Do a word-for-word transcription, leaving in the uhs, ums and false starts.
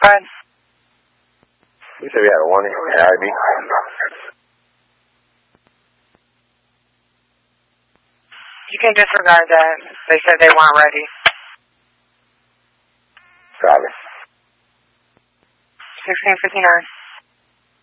Go ahead. You said we had a warning from the I B. You can disregard that. They said they weren't ready. Got it. sixteen fifty-nine.